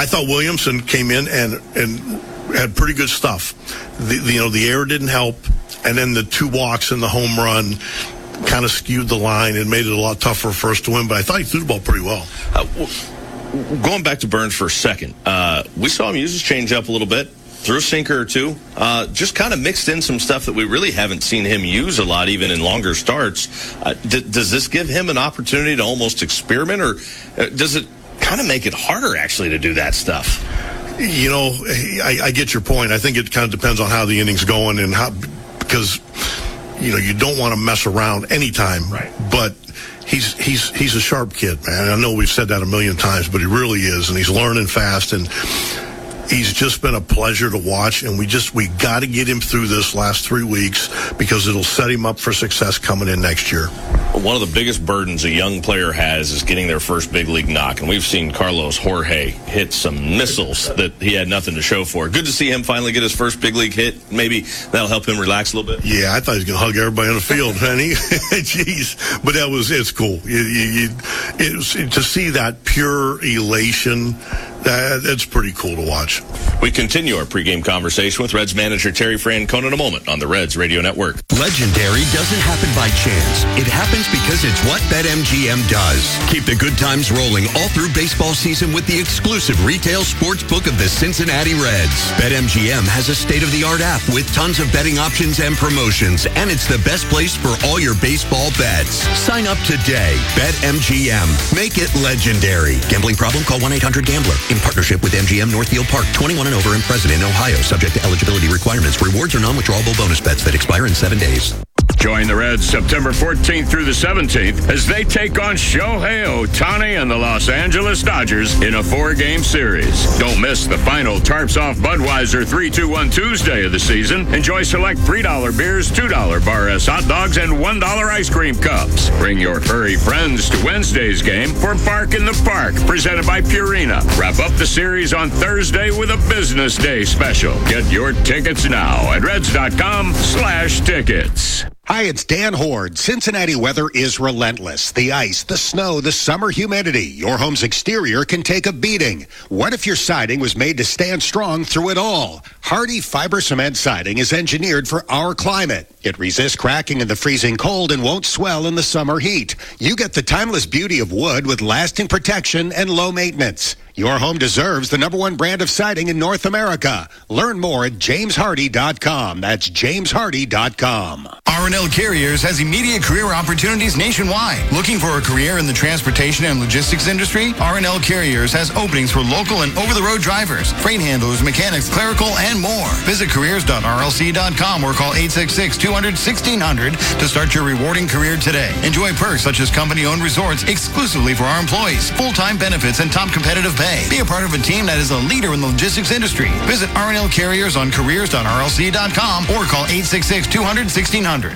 I thought Williamson came in and had pretty good stuff. The air didn't help, and then the 2 walks and the home run kind of skewed the line and made it a lot tougher for us to win. But I thought he threw the ball pretty well. Going back to Burns for a second, we saw him use his changeup a little bit, threw a sinker or two, just kind of mixed in some stuff that we really haven't seen him use a lot, even in longer starts. Does this give him an opportunity to almost experiment, or does it kind of make it harder, actually, to do that stuff? I get your point. I think it kind of depends on how the inning's going and because you don't want to mess around anytime. Right. But he's a sharp kid, man. I know we've said that a million times, but he really is, and he's learning fast, and he's just been a pleasure to watch, and we got to get him through this last 3 weeks because it'll set him up for success coming in next year. One of the biggest burdens a young player has is getting their first big league knock, and we've seen Carlos Jorge hit some missiles that he had nothing to show for. Good to see him finally get his first big league hit. Maybe that'll help him relax a little bit. Yeah, I thought he was going to hug everybody on the field, honey. Jeez. But it's cool. To see that pure elation, that's pretty cool to watch. We continue our pregame conversation with Reds manager Terry Francona in a moment on the Reds Radio Network. Legendary doesn't happen by chance. It happens because it's what BetMGM does. Keep the good times rolling all through baseball season with the exclusive retail sports book of the Cincinnati Reds. BetMGM has a state-of-the-art app with tons of betting options and promotions, and it's the best place for all your baseball bets. Sign up today. BetMGM. Make it legendary. Gambling problem? Call 1-800-GAMBLER. In partnership with MGM Northfield Park. 21 and over and present in Ohio. Subject to eligibility requirements. Rewards are non-withdrawable bonus bets that expire in 7 days. Join the Reds September 14th through the 17th as they take on Shohei Ohtani and the Los Angeles Dodgers in a 4-game series. Don't miss the final Tarps Off Budweiser 3-2-1 Tuesday of the season. Enjoy select $3 beers, $2 Bar S hot dogs, and $1 ice cream cups. Bring your furry friends to Wednesday's game for Bark in the Park, presented by Purina. Wrap up the series on Thursday with a Business Day special. Get your tickets now at reds.com/tickets. Hi, it's Dan Horde. Cincinnati weather is relentless. The ice, the snow, the summer humidity. Your home's exterior can take a beating. What if your siding was made to stand strong through it all? Hardy Fiber Cement Siding is engineered for our climate. It resists cracking in the freezing cold and won't swell in the summer heat. You get the timeless beauty of wood with lasting protection and low maintenance. Your home deserves the #1 brand of siding in North America. Learn more at jameshardy.com. That's jameshardy.com. R&L Carriers has immediate career opportunities nationwide. Looking for a career in the transportation and logistics industry? R&L Carriers has openings for local and over-the-road drivers, freight handlers, mechanics, clerical, and more. Visit careers.rlc.com or call 866-200-1600 to start your rewarding career today. Enjoy perks such as company-owned resorts exclusively for our employees, full-time benefits, and top competitive pay. Be a part of a team that is a leader in the logistics industry. Visit R&L Carriers on careers.rlc.com or call 866-200-1600.